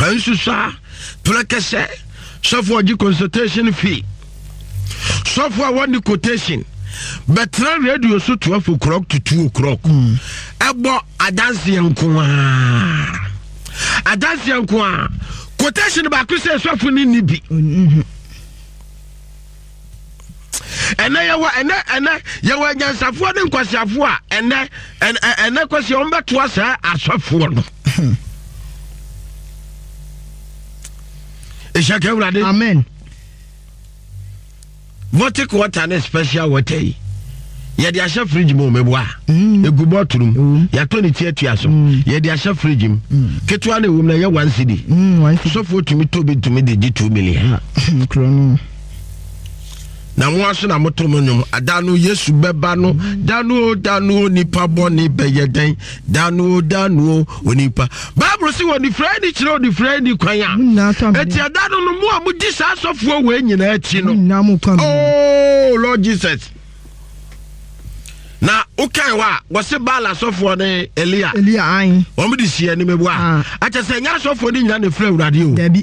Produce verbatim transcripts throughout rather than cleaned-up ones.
fansusa plekese sofo gi consultation fee sofo one quotation betra radio so twelve o'clock to two o'clock ebo adanse enko a adanse enko a quotation ba ku se sofo ni ni bi ene yawa ene ene yawa nyansafo ne nkwasiafo a ene ene kwasi on beto asa asofo no Eshake urade amen vote water na special water yi ye de ahye fridge mo mebo a egu bottlum ya to ni tietia so ye de ahye fridge m ketwa na ewum na ye one cedi so for to me to be to me de two million krono na mo aso na moto mo nyum adanu Yesu beba no danu danu nipa boni beyeden danu danu onipa Bible say woni friend chiro odi friend kwanya eti adanu no mo amudi sa asofo we nyina achi no oh Lord Jesus na ukai wa wose bala asofo ne Elia Elia ayin o mudi sie ni mebu a acha se nya asofo ni nyina ne fra urade o dabi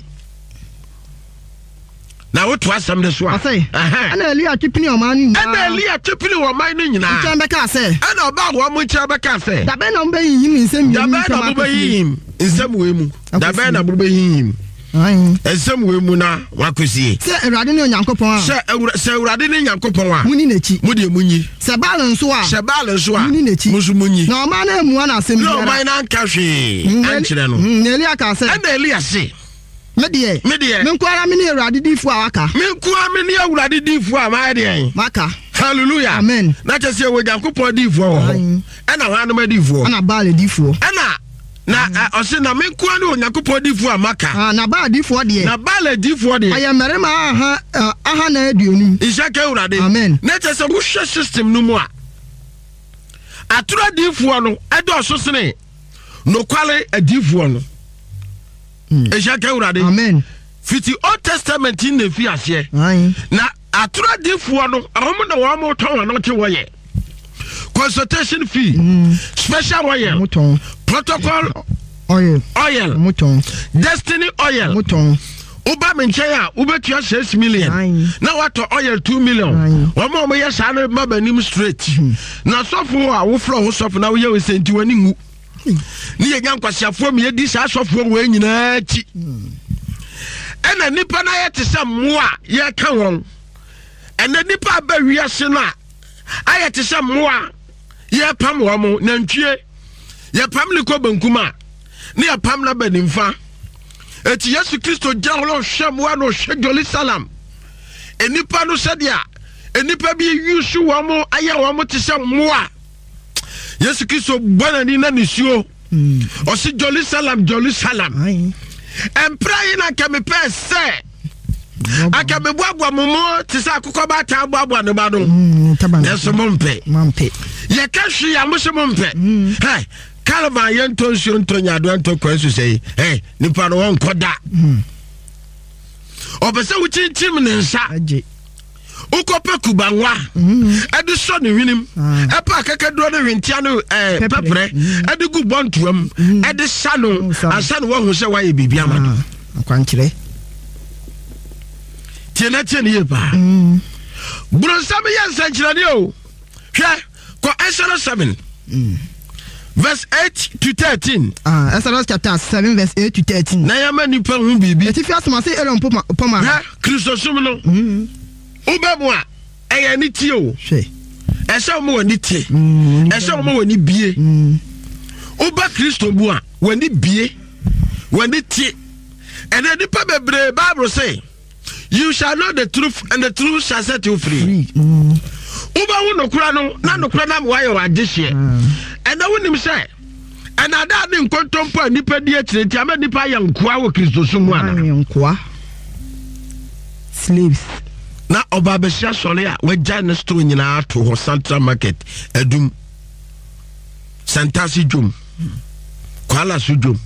na what was some this one? I ana Elia tipini o man ni ana Elia tipini o man ni nyina ncha beka se ana oba wo mo ncha beka se da be na mbe yim nsem da be na mbe yim nsem we mu da be na mbe yim ayin nsem we mu na wakosie se Ewurade ne Onyankopon a se se Ewurade ne Nyankopon a muni nechi mu de munyi se balance so a se balance so a muni nechi musu munyi na o man na emu na asem no man na nka hwe ankyere no Elia ka se ana Elia se Medie medie menkwara me ne Ewurade difu a waka menkwara me ne Ewurade difu a ma de maka hallelujah amen na chese we Nyankopon difu ho ana hwanum difu ana baale difu ana na ose na menkwara ne Nyankopon difu a maka ah na baale difu de na baale difu de aya merema aha aha na aduonu ishaka Ewurade amen na chese wo hwe system no mu a atura difu no edo so sene no kwale adifu no Eshake Ewurade amen fiti Old Testament in the fiase na atura difuo no ahom na wo mo ton no te woye consultation fee mm. special oil muton protocol oil oil muton destiny oil muton uba menchaya ubetua six million Aye. Na wato oil two million wo mo mo yesa na mabanim straight mm. na sofo a wo flow wo sofo na wo ye we senti wani ngu ni ye nyankwasiafo me di sa asofo we nyina chi ena nipa na ye tese moa ye ka won ena nipa ba wiase na aye tese moa ye pam wo mo nantwie ye pam liko bankuma ne ye pam na banimfa eti Yesu Kristo janlo hwemwa no hwe Jerusalem enipa no sedia enipa bi yusu wo mo aye wo mo tese moa Yesu Kristo bwana ni na nisio mm. Osi Jerusalem Jerusalem emprai na kemepe se akabebwa momo tisa akukọ ba ta abwa ne ba no yeso mompe mompe ye kahwe ya mo mompe hey kalma ye ntonsio ntonya do nto kwansu sei hey nipa no won koda obese wuchinchim ne nsa aje ukope kubanwa edi so ne hwinim epa kakadro ne hwentia no eh pepre edi gu bontuam edi sano asano wo hu se waye bibia ma do akwankyere tiena tiena ye ba bronsam ye nsankyerade o hwe ko Exodus seven verse eight to thirteen ah Exodus chapter seven verse eight to thirteen na yama nipa hu bibi eti fiasoma se Aaron poma poma ha Kristo sum no ubemu a eye ni tie o hwe ese mo wani tie ese mo wani bie uba Kristo bu a wani bie wani tie and the nipa bebre Bible say you shall know the truth and the truth shall set you free uba wu no kura no na no kura na mo ayo agehye and na wonim say and ada de nkontompo nipa di akire ti ama nipa ya nkoa wo Kristo sum ana nkoa slaves na oba besia sole a wagya ne store nyina ato ho Central Market adum Santasi Jom kwala sujom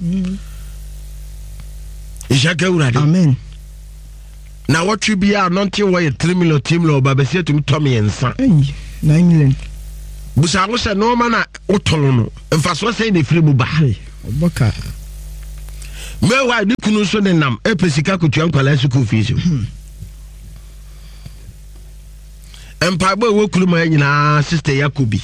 Ishake Ewurade amen na what you be are not why three million team lo oba besia tum Tommy ensa nine million busa go se no ma na otono no mfa so say na free mu ba oboka me wa di kunu so ne nam e pesika kutua nkwala school fees empa bo wo kunu ma nyina sister Yakobi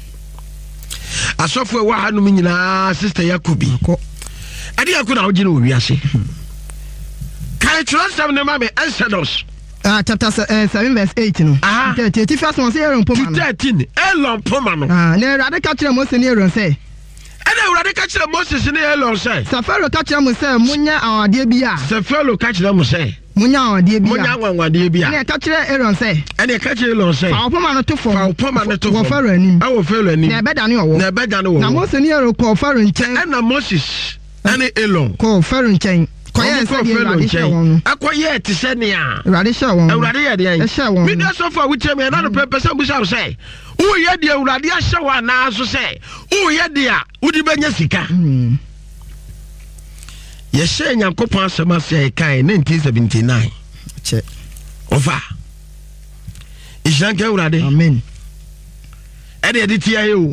asofo wa hanu nyina sister Yakobi ade yakuna wo gina owi ase kai trust am ne ma me Exodus Ah, chapter uh, seven verse eight no. Ah. thirty first one say Aaron Poma. thirteen. Elon Poma no. Ah, na Awurade ka kire Moses ne Aaron say. Ana Awurade ka kire Moses ne Elon say. Safaro ka kire Moses munya awade bia. Safaro ka kire Moses. Munya awade bia. Munya awade bia. Na ka kire Aaron say. Ana ka kire Elon say. Fa Poma no to fo. Fa Poma no to fo. Wo Faro anim. Ah wo Faro anim. Na be dane wo. Na be dane wo. Na Moses ne Aaron ko Faro nchen. Ana Moses ana Elon ko Faro nchen. Koye se di Awurade hye won. Akoye ti se ne a. Awurade hye won. Awurade ye de yan. Hye won. Me dey so for we tell me na no pepper say busa say. Wo ye de Awurade hye won na so say. Wo ye de a wo di benya sika. Mm. Ye hye Nyankopon asema say kai nineteen seventy-nine. Che. Over. Ishanke Awurade. Amen. E de ti aye o.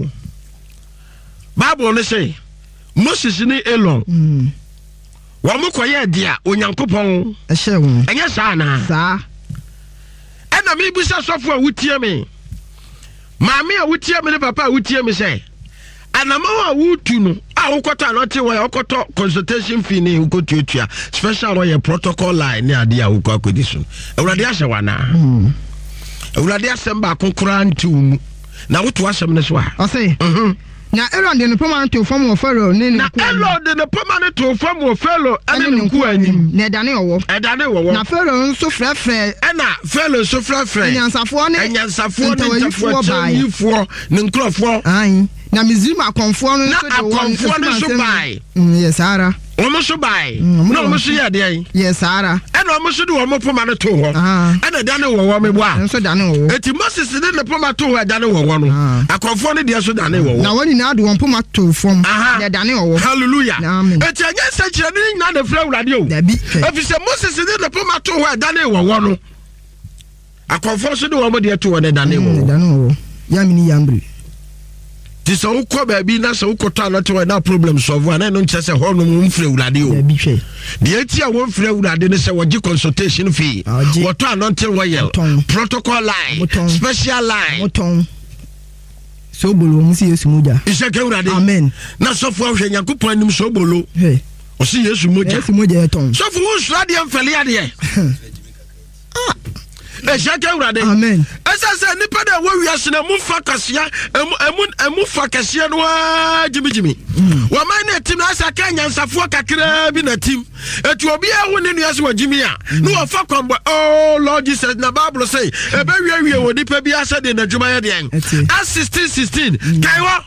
Bible no say Moses ni Elon. Mm. Wamu koye dia Onyankopon ehye won enye saa na saa ena me busa sofo a wutie me maame a wutie me ne papa a wutie me say anama a wutu no a wokota no te wo yokoto consultation fee ne ukotuatua special royal protocol line ne ade a wokọ akodi so Awurade ahye wana mm Awurade asem ba konkora nti umu na woto asem ne so a o say mhm na Aaron de no permanent to form of Pharaoh ne ne na Aaron de no permanent to form of Pharaoh ene ne ku anim na edane owo edane owo na Pharaoh nso frefre ena Pharaoh nso frefre enyansafo ne enyansafo ne ntafo tayifo ne nkrofo ai na Misrim akonfo no nso de akonfo no so bai yes ara omo so bai na omo so ye de ai yes ara ena omo so de omo poma no to ho ena dane wowo me boa nso dane wowo eti Moses de ne poma to ho dane wowo no akonfo no de so dane wowo na woni na de won poma to fom de dane wowo hallelujah amen eti anya se kire ni na de fra Awurade o dabi efise Moses de ne poma to ho dane wowo no akonfo so de omo de to ho dane wowo dane wowo ya mini yambre Tisa uko baby na sa uko ta na to na problem solve na no nche se ho no mfre Awurade o dabi hwe de etia wo mfre Awurade ne se wogi consultation fee woto anointing oil protocol line special line moton so bolo mu si Yesu moja iseke Awurade amen na so fo hwe Nyankopon anim so bolo he o si Yesu moja Yesu moja eton so fo wo sura de mfele ade ah Eshake Awurade amen esa se nipa da wo wiase na mu fa kasia emu emu fa kasia no jimi jimi wa man na tim na asa ka nyansafo kakra bi na tim etu obi ahu ne nuase wa jimi a no wa fa kwambo oh Lord Jesus na Bible say e be wie wie wo nipa bi asa de na dwuma ye de as sixteen sixteen kai wo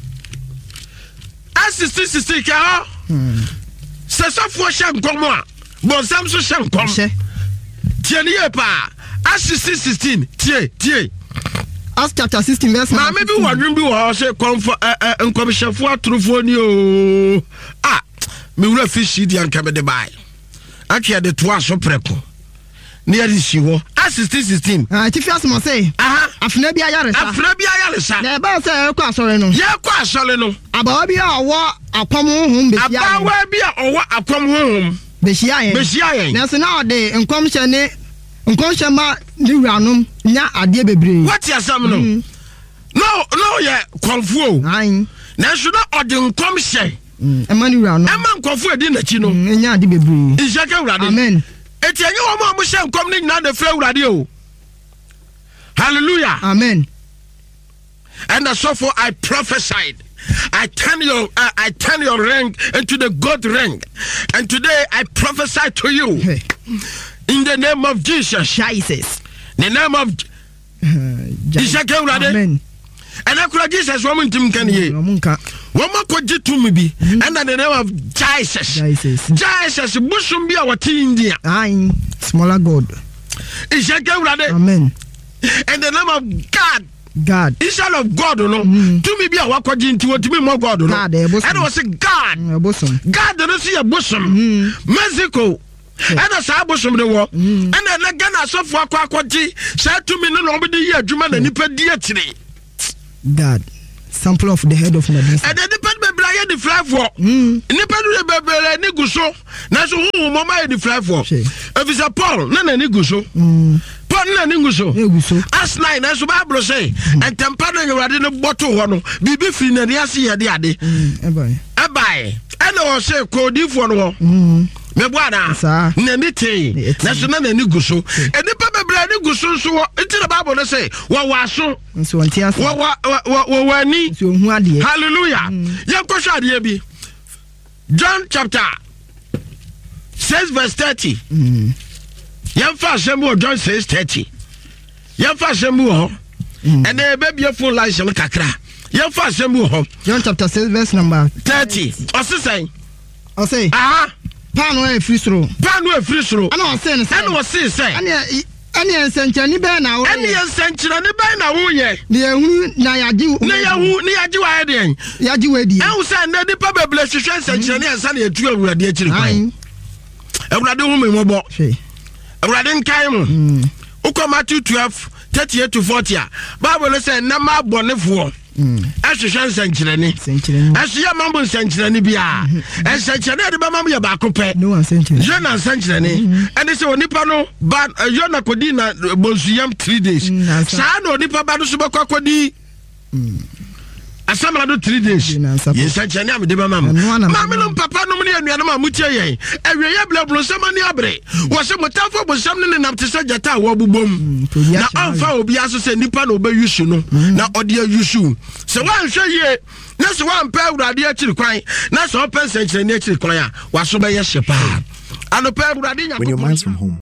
as sixteen sixteen kai wo se safo sha nkomo a bon sam so sha nkom tie ne pa as sixteen sixteen tie tie as chapter sixteen verse ma me bi wadwin bi wo se komfo eh nkomshefo atrofo ni o ah me wura fishi di anka be de bai akia de to aso preko ne ya di si wo as sixteen sixteen ah ti fias mo say aha afna bi ayaresa afna bi ayaresa na ba say e kwa asore no ye kwa asore no abawa bi a wo akwam honhom be tia abawa bi a owo akwam honhom be hia yen be hia yen na se na ode nkom hye ne nkom hye ma ni wuranom nya ade bebre what ya sam no no no ye konfuo ai na so na ode nkom hye e ma ni wuranom e ma nkomfo edi na chi no nya ade bebre iseke Awurade amen eti enye wo mo mo hye nkom ni nyina de fra Awurade o hallelujah amen and so for I prophesied I turn your uh, I turn your ring into the God ring, and today I prophesy to you hey. In the name of Jesus. Jesus. The name of Jesus. Amen. And I could Jesus woman Tim can ye. Woman could get to me be and the name of Jesus. Jesus. Jesus Bushum be our tea India. I smaller God. Amen. And the name of God. God. Instead of God, no. Mm. To me be a wakwaji into what me more God, no. God, and it was a God. Mm, bosom. God don't see a bosom. Mm. Mexico. Yeah. And a sabosom the war. And then again, I saw for wakwaji. Said to me, no, nobody here, Juma, and Nipa dear today. God. sample of the head of Nadisa. And the depend be Brian the fly for. Independent be ni guso. Na so hu mama the fly for. If it's a Paul, na na ni guso. Paul na ni guso. As nine na so Bible say. And temper na Awurade no bottle ho no. Bibi free na de ase ye de ade. Ebai. Ebai. And o say kodi for no. Me buana na ni tey na so na ni guso enipa bebre ni guso so nti the Bible no say wa waso nso wanti asa wa wa wa wani nso hu ade hallelujah yan ko sha ade bi John chapter six verse thirty yan fa sembo John six thirty yan fa sembo ho and e be beautiful life no kakra yan fa sembo ho John chapter six verse number thirty osisen osei aha Pano e free throw. Pano e free throw. Ano say no say. Ano say say. Ani ani ensenchani be na wo. Ani ensenchani be na wo ye. Ne hu na yaji. Ne yahu ne yaji wa ye den. Yaji we di. E say na di pa beble hwehwe ensenchani ensa na etu Awurade akiri kwan. Awurade hu me mobo. Awurade nkai mu. Uko Matthew twelve thirty-eight to forty. Bible say na ma bonefo. Ahwehwe nsenkyerene ahwehwe mambo nsenkyerene bia nsenkyerene de ba mambo ya ba kopɛ no nsenkyerene Jonah nsenkyerene ene se onipa no ba Jonah kodi na bonsuyam three days saa na onipa ba do so bakɔ kodi asamra do three days nsenkyerene am de ba mambo mambo no papa no ne anuanom amutie yen awieye bla blonsam ani abre wo se motafo bonsam ne nam te se jata wo bubom na amfa obi aso se nipa na obeyusu no na ode ayusu se wan hwe ye na se wan pa Awurade akiri kwan na se open senkyerene akiri kwan a waso be ye hye pa ano pa Awurade When you're miles from home,